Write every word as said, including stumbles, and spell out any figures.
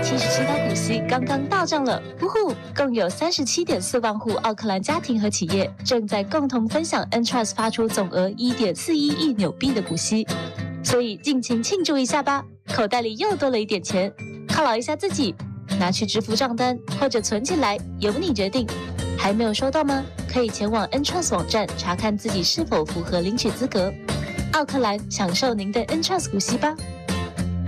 七十七台股息刚刚大涨了，呼呼！共有三十七点四万户奥克兰家庭和企业正在共同分享 Entrust 发出总额一点四一亿纽币的股息，所以尽情庆祝一下吧！口袋里又多了一点钱，犒劳一下自己，拿去支付账单或者存起来，由你决定。还没有收到吗？可以前往 Entrust 网站查看自己是否符合领取资格。奥克兰，享受您的 Entrust 股息吧！